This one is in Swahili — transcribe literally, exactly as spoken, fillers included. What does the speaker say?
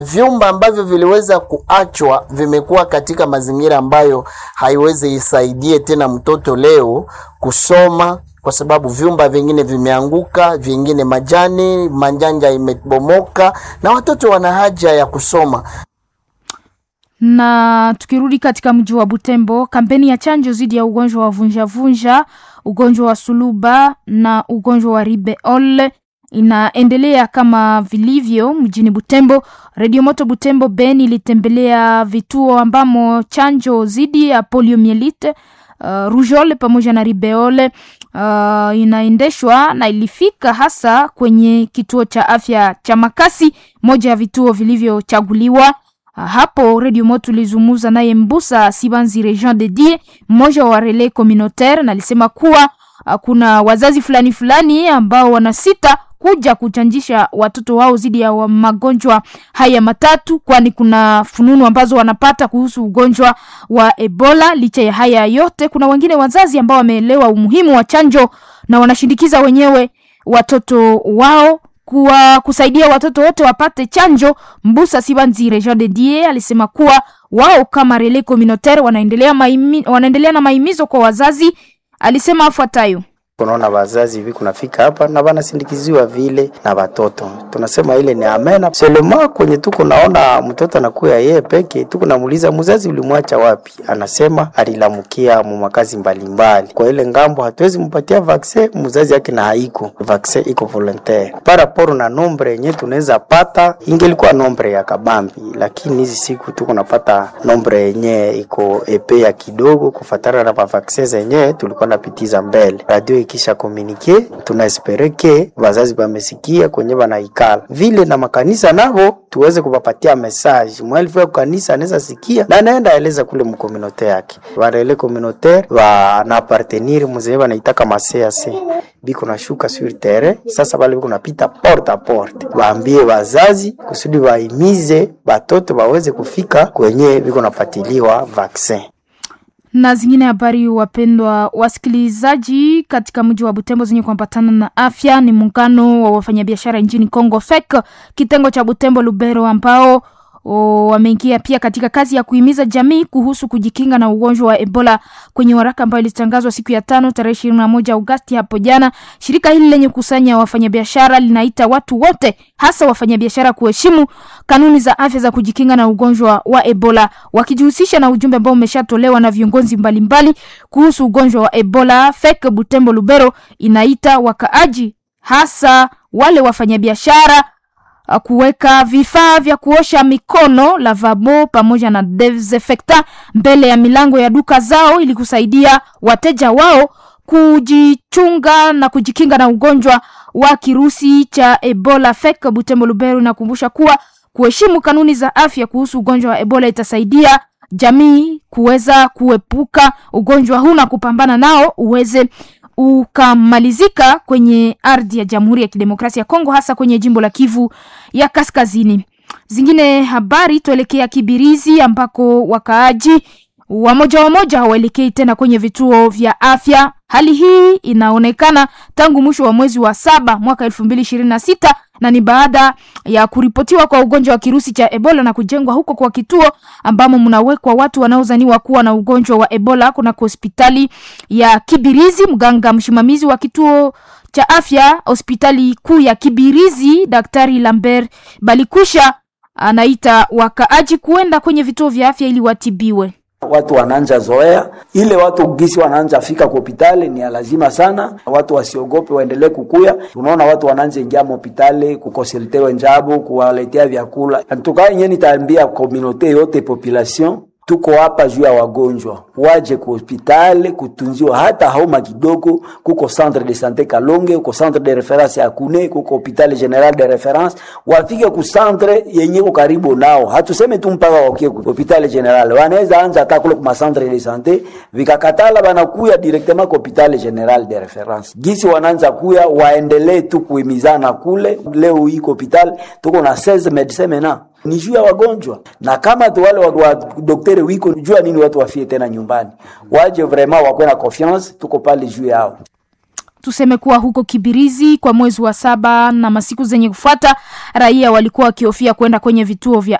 Vyumba ambavyo viliweza kuachwa vimekuwa katika mazingira ambayo haiwezi isaidie tena mtoto leo kusoma, kwa sababu vyumba vingine vimeanguka, vingine majani, manjanja imebomoka na watoto wana haja ya kusoma. Na tukirudi katika mji wa Butembo, kampeni ya chanjo dhidi ya ugonjwa wa vunja vunja, ugonjwa wa suluba na ugonjwa wa ribeole inaendelea kama vilivyo mjini Butembo. Radio Moto Butembo Ben ilitembelea vituo ambamo chanjo dhidi ya poliomyelite, uh, rougeole pamoja na ribeole uh, inaendeshwa, na ilifika hasa kwenye kituo cha afya cha Makasi, moja ya vituo vilivyochaguliwa. Uh, hapo Radio Moto lizumuza naye Mbusa Sibanzi Jean de Dieu, mmoja wa relais communautaire, na alisema kuwa uh, kuna wazazi fulani fulani ambao wanasita kuja kuchanjisha watoto wao dhidi ya wa magonjwa haya matatu, kwani kuna fununu ambazo wanapata kuhusu ugonjwa wa Ebola. Licha ya haya yote, kuna wengine wazazi ambao wameelewa umuhimu wa chanjo na wanashindikiza wenyewe watoto wao kuwa kusaidia watoto wote wapate chanjo. Mbusa Sibanzi Jean de Dieu alisema kuwa wao kama relais communautaire wanaendelea maimi, wanaendelea na maimizo kwa wazazi. Alisema afuatayo: Kunaona wazazi hivi kunafika hapa na wanasindikiziwa vile na watoto. Tunasema ile ni amena. Selema kwenye tuko naona mtoto anakuya yeye peke, tuko namuuliza mzazi ulimwacha wapi? Anasema alilamukia mu makazi mbalimbali. Kwa ile ngambo hatuwezi mpatia vaccine mzazi yake na haiko. Vaccine iko volontaire. Para poro na nombre yenye tunaweza pata ingelikuwa nombre ya kabambi, lakini hizi siku tuko napata nombre yenye iko epea kidogo kufatana na vaccine zenye tulikuwa napitiza mbele. Radio kisha komunike, tunaespereke wazazi wamesikia kwenye wanaikala vile, na makanisa nao tuweze kupapatia message. Mwalifu ya kanisa anaweza sikia na anaenda eleza kule mkomunote yake. Warele communautaire wana appartenir mzee wanaitaka masease biko na shuka sur terrain. Sasa wale biko napita porte à porte, waambie wazazi kusudi waimize batoto waweze kufika kwenye biko napatiliwa vaccine. Na zingine habari, wapendwa wasikilizaji, katika mji wa Butembo zenye kuambatana na afya ni muungano wa wafanyabiashara nchini Kongo F E C kitengo cha Butembo Lubero, ambao wameingia pia katika kazi ya kuhimiza jamii kuhusu kujikinga na ugonjwa wa Ebola. Kwenye waraka ambao ilitangazwa siku ya tano tarehe ishirini na moja Agosti hapo jana, shirika hili lenye kusanya wafanyabiashara linaita watu wote, hasa wafanyabiashara, kuheshimu kanuni za afya za kujikinga na ugonjwa wa Ebola, wakijihusisha na ujumbe ambao umeshatolewa na viongozi mbalimbali kuhusu ugonjwa wa Ebola. F E C Butembo Lubero inaita wakaaji, hasa wale wafanyabiashara, kuweka vifaa vya kuosha mikono, lavabo pamoja na desinfectant mbele ya milango ya duka zao ili kusaidia wateja wao kujichunga na kujikinga na ugonjwa wa kirusi cha Ebola. F E C Butembo Lubero inakumbusha kuwa kuheshimu kanuni za afya kuhusu ugonjwa wa Ebola itasaidia jamii kuweza kuepuka ugonjwa huu na kupambana nao uweze ukamalizika kwenye ardhi ya Jamhuri ya Kidemokrasia ya Kongo, hasa kwenye jimbo la Kivu ya Kaskazini. Zingine habari, tuelekea Kibirizi ambako wakaaji wamoja wamoja hawaelekei tena kwenye vituo vya afya. Hali hii inaonekana tangu mwisho wa mwezi wa saba mwaka elfu mbili ishirini na sita, na ni baada ya kuripotiwa kwa ugonjwa wa kirusi cha Ebola na kujengwa huko kwa kituo ambamo mnawekwa watu wanaozaniwa kuwa na ugonjwa wa Ebola kuna hospitali ya Kibirizi. Mganga msimamizi wa kituo cha afya hospitali kuu ya Kibirizi, Daktari Lambert Balikusha, anaita wakaaji kuenda kwenye vituo vya afya ili watibiwe. Watu wananja zoea ile, watu gisi wananja fika kwa hospitali ni lazima sana. Watu wasiogope, waendelee kukuya. Tunaona watu wananja ingia hospitali kukonsultewa njabo, kuwaletea vyakula. Antuka yenyewe nitaambia community yote, population tuko hapa juu ya wagonjwa, waje ku hospitali kutunziwa hata homa kidogo. Kuko centre de santé Kalonge, kuko centre de référence ya Kune, kuko hospitali general de référence. Wafike ku centre yenye ko karibu nao, hatuseme tu mpaka wakie ku hospitali general. Wanaweza anza hata kule ku centre de santé, vikakatala banakuya directement ku hospitali general de référence. Gisi wanaanza kuya, waendelee tu kuhimizana kule. Leo hii hospitali tuko na seize médecins maintenant ni juu ya wagonjwa, na kama tu wale wa daktari wiko jua nini watu wafie tena nyumbani, waje vraiment wakwe na confiance, tuko pale juu yao. Tuseme kuwa huko Kibirizi kwa mwezi wa saba na masiku zenye kufuata, raia walikuwa wakihofia kwenda kwenye vituo vya